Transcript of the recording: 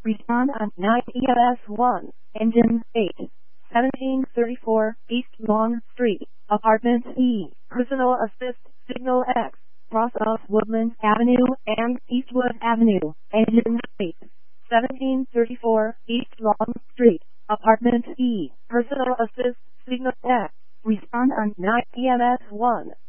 Respond on 9 EMS 1, Engine 8, 1734 East Long Street, Apartment E, Personal Assist, Signal X, cross of Woodlands Avenue and Eastwood Avenue, Engine 8, 1734 East Long Street, Apartment E, Personal Assist, Signal X. Respond on 9 EMS 1.